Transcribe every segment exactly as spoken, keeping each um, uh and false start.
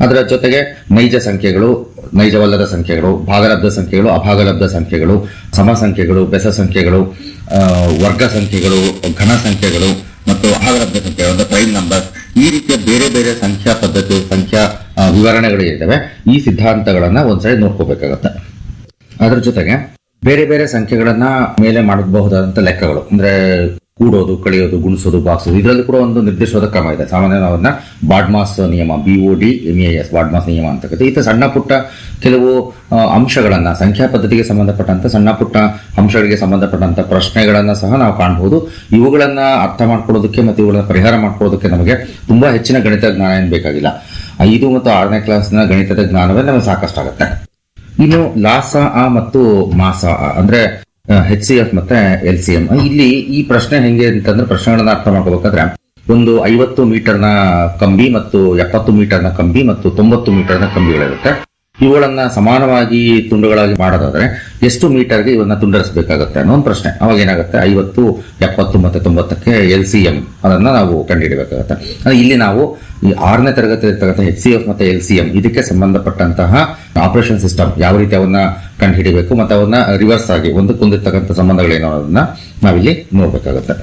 ಅದರ ಜೊತೆಗೆ ನೈಜ ಸಂಖ್ಯೆಗಳು, ನೈಜವಲ್ಲದ ಸಂಖ್ಯೆಗಳು, ಭಾಗಲಬ್ಧ ಸಂಖ್ಯೆಗಳು, ಅಭಾಗಲಬ್ಧ ಸಂಖ್ಯೆಗಳು, ಸಮ ಸಂಖ್ಯೆಗಳು, ಬೆಸ ಸಂಖ್ಯೆಗಳು, ವರ್ಗ ಸಂಖ್ಯೆಗಳು, ಘನ ಸಂಖ್ಯೆಗಳು ಮತ್ತು ಅಭಾಗಲಬ್ಧ ಸಂಖ್ಯೆಗಳು ಅಂದ್ರೆ ಪ್ರೈಮ್ ನಂಬರ್. ಈ ರೀತಿಯ ಬೇರೆ ಬೇರೆ ಸಂಖ್ಯಾ ಪದ್ಧತಿ, ಸಂಖ್ಯಾ ವಿವರಣೆಗಳು ಇದ್ದಾವೆ. ಈ ಸಿದ್ಧಾಂತಗಳನ್ನ ಒಂದ್ಸರಿ ನೋಡ್ಕೋಬೇಕಾಗತ್ತೆ. ಅದರ ಜೊತೆಗೆ ಬೇರೆ ಬೇರೆ ಸಂಖ್ಯೆಗಳನ್ನ ಮೇಲೆ ಮಾಡಬಹುದಾದಂತ ಲೆಕ್ಕಗಳು ಅಂದ್ರೆ ಕೂಡೋದು, ಕಳೆಯೋದು, ಗುಣಿಸೋದು, ಬಾಗಿಸೋದು, ಇದರಲ್ಲಿ ಕೂಡ ಒಂದು ನಿರ್ದಿಷ್ಟವಾದ ಕ್ರಮ ಇದೆ. ಸಾಮಾನ್ಯ ನಾವನ್ನ ಬಾಡ್ಮಾಸ್ ನಿಯಮ, B O D M A S, ಬಾಡ್ಮಾಸ್ ನಿಯಮ ಅಂತ ಕರೀತೀವಿ. ಈ ಸಣ್ಣ ಪುಟ್ಟ ಕೆಲವು ಅಂಶಗಳನ್ನ, ಸಂಖ್ಯಾ ಪದ್ಧತಿಗೆ ಸಂಬಂಧಪಟ್ಟಂತ ಸಣ್ಣ ಪುಟ್ಟ ಅಂಶಗಳಿಗೆ ಸಂಬಂಧಪಟ್ಟಂತ ಪ್ರಶ್ನೆಗಳನ್ನ ಸಹ ನಾವು ಕಾಣಬಹುದು. ಇವುಗಳನ್ನ ಅರ್ಥ ಮಾಡ್ಕೊಳ್ಳೋದಕ್ಕೆ ಮತ್ತು ಇವುಗಳನ್ನ ಪರಿಹಾರ ಮಾಡ್ಕೊಳ್ಳೋದಕ್ಕೆ ನಮಗೆ ತುಂಬಾ ಹೆಚ್ಚಿನ ಗಣಿತ ಜ್ಞಾನ ಏನು ಬೇಕಾಗಿಲ್ಲ. ಐದು ಮತ್ತು ಆರನೇ ಕ್ಲಾಸ್ನ ಗಣಿತದ ಜ್ಞಾನವೇ ನಮಗೆ ಸಾಕಷ್ಟಾಗುತ್ತೆ. ಇನ್ನು ಲಾಸ ಆ ಮತ್ತು ಮಾಸ ಆ ಅಂದ್ರೆ ಎಚ್ ಸಿ ಎಫ್ ಮತ್ತೆ ಎಲ್ ಸಿ ಎಂ. ಇಲ್ಲಿ ಈ ಪ್ರಶ್ನೆ ಹೆಂಗೆ ಅಂತಂದ್ರೆ, ಪ್ರಶ್ನೆಗಳನ್ನ ಅರ್ಥ ಮಾಡ್ಕೋಬೇಕಾದ್ರೆ ಒಂದು ಐವತ್ತು ಮೀಟರ್ನ ಕಂಬಿ ಮತ್ತು ಎಪ್ಪತ್ತು ಮೀಟರ್ನ ಕಂಬಿ ಮತ್ತು ತೊಂಬತ್ತು ಮೀಟರ್ನ ಕಂಬಿಗಳಿರುತ್ತೆ. ಇವುಗಳನ್ನ ಸಮಾನವಾಗಿ ತುಂಡುಗಳಾಗಿ ಮಾಡೋದಾದ್ರೆ ಎಷ್ಟು ಮೀಟರ್ಗೆ ಇವನ್ನ ತುಂಡರಿಸಬೇಕಾಗುತ್ತೆ ಅನ್ನೋ ಒಂದು ಪ್ರಶ್ನೆ. ಅವಾಗ ಏನಾಗುತ್ತೆ, ಐವತ್ತು, ಎಪ್ಪತ್ತು ಮತ್ತೆ ತೊಂಬತ್ತಕ್ಕೆ ಎಲ್ ಸಿ ಎಂ ಅದನ್ನ ನಾವು ಕಂಡುಹಿಡಬೇಕಾಗುತ್ತೆ. ಇಲ್ಲಿ ನಾವು ಈ ಆರನೇ ತರಗತಿ ಇರ್ತಕ್ಕಂಥ ಎಚ್ ಸಿ ಎಫ್ ಮತ್ತೆ ಎಲ್ ಸಿ ಎಂ ಇದಕ್ಕೆ ಸಂಬಂಧಪಟ್ಟಂತಹ ಆಪರೇಷನ್ ಸಿಸ್ಟಮ್ ಯಾವ ರೀತಿ ಅವನ್ನ ಕಂಡುಹಿಡಿಬೇಕು ಮತ್ತೆ ಅವನ್ನ ರಿವರ್ಸ್ ಆಗಿ ಒಂದಕ್ಕೊಂದಿರ್ತಕ್ಕಂಥ ಸಂಬಂಧಗಳೇನೋ ಅದನ್ನ ನಾವಿಲ್ಲಿ ನೋಡ್ಬೇಕಾಗುತ್ತೆ.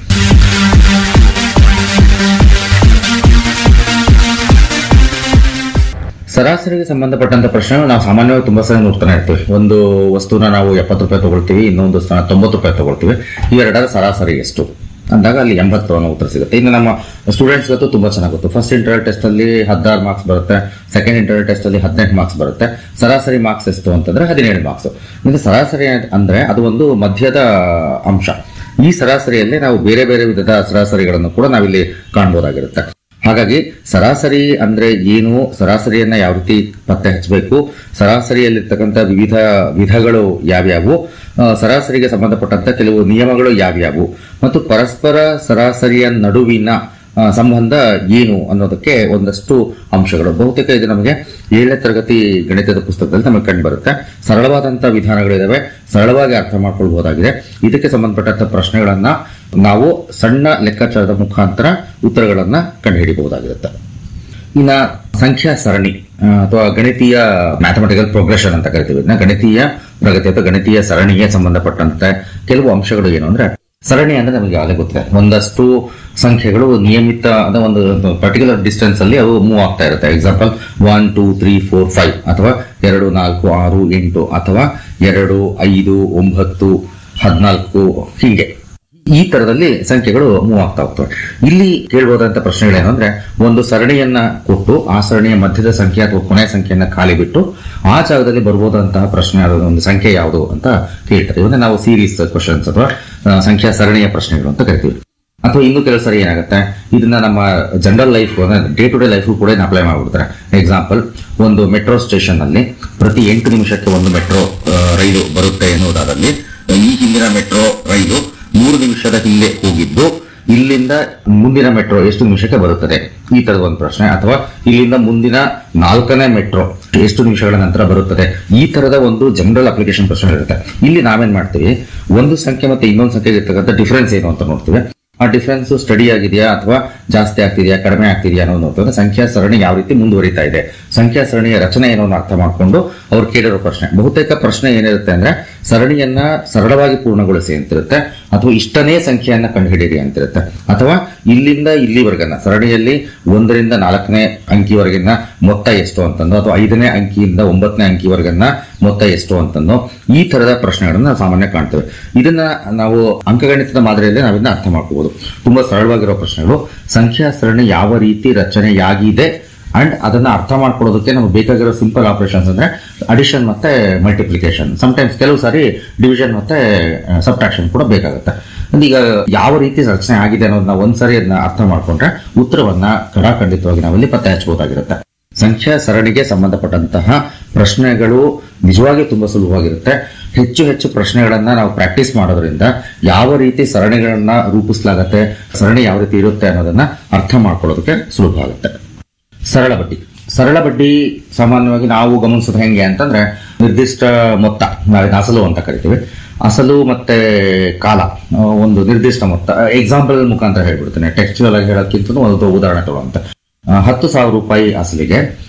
ಸರಾಸರಿಗೆ ಸಂಬಂಧಪಟ್ಟಂತ ಪ್ರಶ್ನೆಗಳು ನಾವು ಸಾಮಾನ್ಯವಾಗಿ ತುಂಬಾ ಸರಿ ನೋಡ್ತಾನೆ ಇರ್ತೀವಿ. ಒಂದು ವಸ್ತುನ ನಾವು ಎಪ್ಪತ್ತು ರೂಪಾಯಿ ತಗೊಳ್ತೀವಿ, ಇನ್ನೊಂದು ವಸ್ತುನ ತೊಂಬತ್ತು ರೂಪಾಯಿ ತಗೊಳ್ತೀವಿ. ಇವೆರಡರ ಸರಾಸರಿ ಎಷ್ಟು ಅಂದಾಗ ಅಲ್ಲಿ ಎಂಬತ್ತು ಅನ್ನೋ ಉತ್ತರ ಸಿಗುತ್ತೆ. ಇನ್ನು ನಮ್ಮ ಸ್ಟೂಡೆಂಟ್ಸ್ ಗೊತ್ತು, ತುಂಬಾ ಚೆನ್ನಾಗಿ ಗೊತ್ತು. ಫಸ್ಟ್ ಇಂಟರ್ನಲ್ ಟೆಸ್ಟ್ ಅಲ್ಲಿ ಹದಿನಾರು ಮಾರ್ಕ್ಸ್ ಬರುತ್ತೆ, ಸೆಕೆಂಡ್ ಇಂಟರ್ನಲ್ ಟೆಸ್ಟ್ ಅಲ್ಲಿ ಹದಿನೆಂಟು ಮಾರ್ಕ್ಸ್ ಬರುತ್ತೆ. ಸರಾಸರಿ ಮಾರ್ಕ್ಸ್ ಎಷ್ಟು ಅಂತಂದ್ರೆ ಹದಿನೇಳು ಮಾರ್ಕ್ಸ್. ಇದು ಸರಾಸರಿ ಅಂದ್ರೆ ಅದು ಒಂದು ಮಧ್ಯದ ಅಂಶ. ಈ ಸರಾಸರಿಯಲ್ಲಿ ನಾವು ಬೇರೆ ಬೇರೆ ವಿಧದ ಸರಾಸರಿಗಳನ್ನು ಕೂಡ ನಾವಿಲ್ಲಿ ಕಾಣಬಹುದಾಗಿರುತ್ತೆ. ಹಾಗಾಗಿ ಸರಾಸರಿ ಅಂದ್ರೆ ಏನು, ಸರಾಸರಿಯನ್ನ ಯಾವ ರೀತಿ ಪತ್ತೆ ಹಚ್ಚಬೇಕು, ಸರಾಸರಿಯಲ್ಲಿರ್ತಕ್ಕಂಥ ವಿವಿಧ ವಿಧಗಳು ಯಾವ್ಯಾವು, ಸರಾಸರಿಗೆ ಸಂಬಂಧಪಟ್ಟಂತ ಕೆಲವು ನಿಯಮಗಳು ಯಾವ್ಯಾವು ಮತ್ತು ಪರಸ್ಪರ ಸರಾಸರಿಯ ನಡುವಿನ ಸಂಬಂಧ ಏನು ಅನ್ನೋದಕ್ಕೆ ಒಂದಷ್ಟು ಅಂಶಗಳು. ಬಹುತೇಕ ಇದು ನಮಗೆ ಏಳನೇ ತರಗತಿ ಗಣಿತದ ಪುಸ್ತಕದಲ್ಲಿ ನಮಗೆ ಕಂಡು ಬರುತ್ತೆ. ಸರಳವಾದಂತಹ ವಿಧಾನಗಳಿದಾವೆ, ಸರಳವಾಗಿ ಅರ್ಥ ಮಾಡ್ಕೊಳ್ಬಹುದಾಗಿದೆ. ಇದಕ್ಕೆ ಸಂಬಂಧಪಟ್ಟಂತ ಪ್ರಶ್ನೆಗಳನ್ನ ನಾವು ಸಣ್ಣ ಲೆಕ್ಕಾಚಾರದ ಮುಖಾಂತರ ಉತ್ತರಗಳನ್ನ ಕಂಡುಹಿಡಿಯಬಹುದಾಗಿರುತ್ತೆ. ಇನ್ನ ಸಂಖ್ಯಾ ಸರಣಿ ಅಥವಾ ಗಣಿತೀಯ ಮ್ಯಾಥಮೆಟಿಕಲ್ ಪ್ರೋಗ್ರೆಷನ್ ಅಂತ ಕರಿತೀವಿ. ಗಣಿತೀಯ ಪ್ರಗತಿ ಅಥವಾ ಗಣಿತೀಯ ಸರಣಿಗೆ ಸಂಬಂಧಪಟ್ಟಂತೆ ಕೆಲವು ಅಂಶಗಳು ಏನು ಅಂದ್ರೆ, ಸರಣಿ ಅಂದ್ರೆ ನಮಗೆ ಆಗಲೇ ಗೊತ್ತಿದೆ, ಒಂದಷ್ಟು ಸಂಖ್ಯೆಗಳು ನಿಯಮಿತ ಅಂದ್ರೆ ಒಂದು ಪರ್ಟಿಕ್ಯುಲರ್ ಡಿಸ್ಟೆನ್ಸ್ ಅಲ್ಲಿ ಅವು ಮೂವ್ ಆಗ್ತಾ ಇರುತ್ತೆ. Example one two three four five ಅಥವಾ ಎರಡು ನಾಲ್ಕು ಆರು ಎಂಟು ಅಥವಾ ಎರಡು ಐದು ಒಂಬತ್ತು ಹದಿನಾಲ್ಕು ಹೀಗೆ ಈ ತರದಲ್ಲಿ ಸಂಖ್ಯೆಗಳು ಮೂವ್ ಆಗ್ತಾ ಹೋಗ್ತವೆ. ಇಲ್ಲಿ ಕೇಳಬಹುದಂತ ಪ್ರಶ್ನೆಗಳೇನು ಅಂದ್ರೆ, ಒಂದು ಸರಣಿಯನ್ನ ಕೊಟ್ಟು ಆ ಸರಣಿಯ ಮಧ್ಯದ ಸಂಖ್ಯೆ ಅಥವಾ ಕೊನೆಯ ಸಂಖ್ಯೆಯನ್ನ ಖಾಲಿ ಬಿಟ್ಟು ಆ ಜಾಗದಲ್ಲಿ ಬರ್ಬೋದಂತಹ ಪ್ರಶ್ನೆ ಒಂದು ಸಂಖ್ಯೆ ಯಾವುದು ಅಂತ ಕೇಳ್ತಾರೆ. ಇವನ್ನ ನಾವು ಸೀರೀಸ್ ಕ್ವಶನ್ಸ್ ಅಥವಾ ಸಂಖ್ಯಾ ಸರಣಿಯ ಪ್ರಶ್ನೆಗಳು ಅಂತ ಕರಿತೀವಿ. ಅಥವಾ ಇನ್ನು ಕೆಲವು ಸರಿ ಏನಾಗುತ್ತೆ, ಇದನ್ನ ನಮ್ಮ general life day to day life ಕೂಡ ಅಪ್ಲೈ ಮಾಡ್ಬಿಡ್ತಾರೆ. ಎಕ್ಸಾಂಪಲ್, ಒಂದು ಮೆಟ್ರೋ ಸ್ಟೇಷನ್ ಅಲ್ಲಿ ಪ್ರತಿ ಎಂಟು ನಿಮಿಷಕ್ಕೆ ಒಂದು ಮೆಟ್ರೋ ರೈಲು ಬರುತ್ತೆ ಎನ್ನುವುದಾದಲ್ಲಿ ಈ ಹಿಂದಿನ ಮೆಟ್ರೋ ರೈಲು ಮೂರು ನಿಮಿಷದ ಹಿಂದೆ ಹೋಗಿದ್ದು ಇಲ್ಲಿಂದ ಮುಂದಿನ ಮೆಟ್ರೋ ಎಷ್ಟು ನಿಮಿಷಕ್ಕೆ ಬರುತ್ತದೆ, ಈ ತರದ ಒಂದು ಪ್ರಶ್ನೆ. ಅಥವಾ ಇಲ್ಲಿಂದ ಮುಂದಿನ ನಾಲ್ಕನೇ ಮೆಟ್ರೋ ಎಷ್ಟು ನಿಮಿಷಗಳ ನಂತರ ಬರುತ್ತದೆ, ಈ ತರದ ಒಂದು ಜನರಲ್ ಅಪ್ಲಿಕೇಶನ್ ಪ್ರಶ್ನೆ ಇರುತ್ತೆ. ಇಲ್ಲಿ ನಾವೇನ್ ಮಾಡ್ತೀವಿ, ಒಂದು ಸಂಖ್ಯೆ ಮತ್ತೆ ಇನ್ನೊಂದು ಸಂಖ್ಯೆಗೆ ಇರ್ತಕ್ಕಂಥ ಡಿಫರೆನ್ಸ್ ಏನು ಅಂತ ನೋಡ್ತೀವಿ. ಆ ಡಿಫರೆನ್ಸ್ ಸ್ಟಡಿ ಆಗಿದೆಯಾ ಅಥವಾ ಜಾಸ್ತಿ ಆಗ್ತಿದೆಯಾ ಕಡಿಮೆ ಆಗ್ತಿದೆಯಾ ಅನ್ನೋದು ನೋಡ್ತಾರೆ. ಸಂಖ್ಯಾ ಸರಣಿ ಯಾವ ರೀತಿ ಮುಂದುವರಿತಾ ಇದೆ, ಸಂಖ್ಯಾ ಸರಣಿಯ ರಚನೆ ಏನೋ ಅರ್ಥ ಮಾಡ್ಕೊಂಡು ಅವ್ರು ಕೇಳಿರೋ ಪ್ರಶ್ನೆ. ಬಹುತೇಕ ಪ್ರಶ್ನೆ ಏನಿರುತ್ತೆ ಅಂದ್ರೆ, ಸರಣಿಯನ್ನ ಸರಳವಾಗಿ ಪೂರ್ಣಗೊಳಿಸಿ ಅಂತಿರುತ್ತೆ, ಅಥವಾ ಇಷ್ಟನೇ ಸಂಖ್ಯೆಯನ್ನ ಕಂಡುಹಿಡಿಯಿರಿ ಅಂತಿರುತ್ತೆ, ಅಥವಾ ಇಲ್ಲಿಂದ ಇಲ್ಲಿವರೆಗನ್ನ ಸರಣಿಯಲ್ಲಿ ಒಂದರಿಂದ ನಾಲ್ಕನೇ ಅಂಕಿವರೆಗಿನ ಮೊತ್ತ ಎಷ್ಟು ಅಂತಂದು, ಅಥವಾ ಐದನೇ ಅಂಕಿಯಿಂದ ಒಂಬತ್ತನೇ ಅಂಕಿವರೆಗನ್ನ ಮೊತ್ತ ಎಷ್ಟು ಅಂತಂದು ಈ ತರದ ಪ್ರಶ್ನೆಗಳನ್ನ ಸಾಮಾನ್ಯ ಕಾಣ್ತೇವೆ. ಇದನ್ನ ನಾವು ಅಂಕಗಣಿತದ ಮಾದರಿಯಲ್ಲಿ ನಾವಿನ್ನ ಅರ್ಥ ಮಾಡ್ಕೋಬಹುದು. ತುಂಬಾ ಸರಳವಾಗಿರೋ ಪ್ರಶ್ನೆಗಳು. ಸಂಖ್ಯಾ ಸರಣಿ ಯಾವ ರೀತಿ ರಚನೆಯಾಗಿದೆ ಅಂಡ್ ಅದನ್ನ ಅರ್ಥ ಮಾಡ್ಕೊಳ್ಳೋದಕ್ಕೆ ನಮ್ಗೆ ಬೇಕಾಗಿರೋ ಸಿಂಪಲ್ ಆಪರೇಷನ್ಸ್ ಅಂದ್ರೆ ಅಡಿಷನ್ ಮತ್ತೆ ಮಲ್ಟಿಪ್ಲಿಕೇಶನ್, ಸಮಟೈಮ್ಸ್ ಕೆಲವು ಸಾರಿ ಡಿವಿಷನ್ ಮತ್ತೆ ಸಬ್ಟ್ರಾಕ್ಷನ್ ಕೂಡ ಬೇಕಾಗುತ್ತೆ. ಈಗ ಯಾವ ರೀತಿ ರಚನೆ ಆಗಿದೆ ಅನ್ನೋದನ್ನ ಒಂದ್ಸರಿ ಅದನ್ನ ಅರ್ಥ ಮಾಡ್ಕೊಂಡ್ರೆ ಉತ್ತರವನ್ನ ಖಡಾಖಂಡಿತವಾಗಿ ನಾವಿಲ್ಲಿ ಪತ್ತೆ ಹಚ್ಚಬಹುದಾಗಿರುತ್ತೆ. ಸಂಖ್ಯಾ ಸರಣಿಗೆ ಸಂಬಂಧಪಟ್ಟಂತಹ ಪ್ರಶ್ನೆಗಳು ನಿಜವಾಗಿ ತುಂಬಾ ಸುಲಭವಾಗಿರುತ್ತೆ. ಹೆಚ್ಚು ಹೆಚ್ಚು ಪ್ರಶ್ನೆಗಳನ್ನ ನಾವು ಪ್ರಾಕ್ಟೀಸ್ ಮಾಡೋದ್ರಿಂದ ಯಾವ ರೀತಿ ಸರಣಿಗಳನ್ನ ರೂಪಿಸಲಾಗತ್ತೆ, ಸರಣಿ ಯಾವ ರೀತಿ ಇರುತ್ತೆ ಅನ್ನೋದನ್ನ ಅರ್ಥ ಮಾಡ್ಕೊಳ್ಳೋದಕ್ಕೆ ಸುಲಭ ಆಗುತ್ತೆ. ಸರಳ ಬಡ್ಡಿ. ಸರಳ ಬಡ್ಡಿ ಸಾಮಾನ್ಯವಾಗಿ ನಾವು ಗಮನಿಸೋದು ಹೆಂಗೆ ಅಂತಂದ್ರೆ, ನಿರ್ದಿಷ್ಟ ಮೊತ್ತ, ನಾವು ಅಸಲು ಅಂತ ಕರಿತೀವಿ, ಅಸಲು ಮತ್ತೆ ಕಾಲ ಒಂದು ನಿರ್ದಿಷ್ಟ ಮೊತ್ತ. ಎಕ್ಸಾಂಪಲ್ ಮುಖಾಂತರ ಹೇಳ್ಬಿಡ್ತೇನೆ, ಟೆಕ್ಸ್ಚುಯಲ್ ಆಗಿ ಹೇಳೋಕ್ಕಿಂತ ಒಂದು ಉದಾಹರಣೆ ತಗೊಳ್ಳಂತ. ಹತ್ತು ಸಾವಿರ ರೂಪಾಯಿ ಅಸಲಿಗೆ